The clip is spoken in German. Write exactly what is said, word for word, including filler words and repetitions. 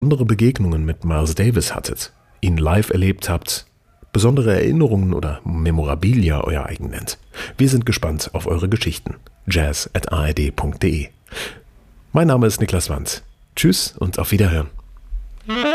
besondere Begegnungen mit Miles Davis hattet, ihn live erlebt habt, besondere Erinnerungen oder Memorabilia euer eigen nennt. Wir sind gespannt auf eure Geschichten. jazz at a r d punkt d e. Mein Name ist Niklas Wandt. Tschüss und auf Wiederhören.